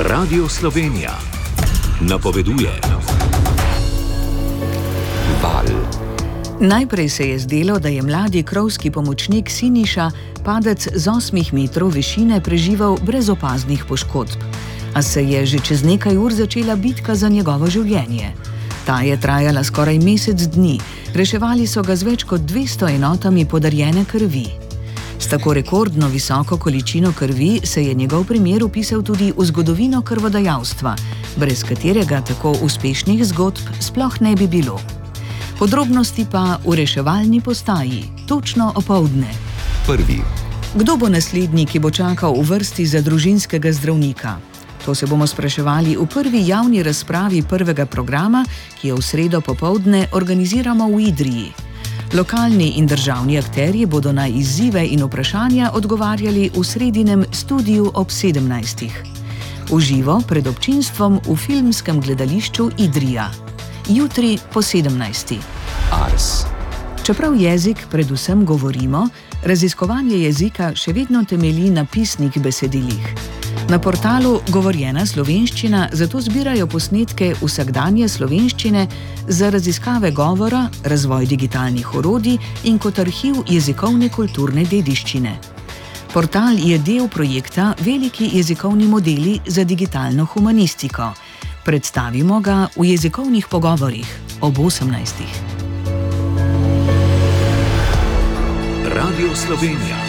Radio Slovenija napoveduje. Val. Najprej se je zdelo, da je mladi krovski pomočnik Siniša padec z 8 metrov višine preživel brez opaznih poškodb. A se je že čez nekaj ur začela bitka za njegovo življenje. Ta je trajala skoraj mesec dni, reševali so ga z več kot 200 enotami podarjene krvi. S tako rekordno visoko količino krvi se je njegov primer vpisal tudi v zgodovino krvodajalstva, brez katerega tako uspešnih zgodb sploh ne bi bilo. Podrobnosti pa v reševalni postaji, točno opoldne. Prvi. Kdo bo naslednji, ki bo čakal v vrsti za družinskega zdravnika? To se bomo spraševali v prvi javni razpravi prvega programa, ki jo v sredo popoldne organiziramo v Idriji. Lokalni in državni akterji bodo na izzive in vprašanja odgovarjali v sredinem studiu ob 17. V živo pred občinstvom v filmskem gledališču Idrija. Jutri po 17. Ars. Čeprav jezik predvsem govorimo, raziskovanje jezika še vedno temelji na pisnih besedilih. Na portalu Govorjena slovenščina zato zbirajo posnetke vsakdanje slovenščine za raziskave govora, razvoj digitalnih orodij in kot arhiv jezikovne kulturne dediščine. Portal je del projekta Veliki jezikovni modeli za digitalno humanistiko. Predstavimo ga v jezikovnih pogovorih ob 18. Radio Slovenija.